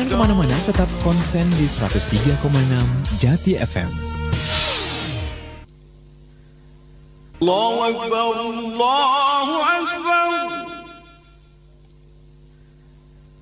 Jangan kemana-mana, tetap konsen di 103,6 Jati FM. Allahu Akbar, Allahu Akbar.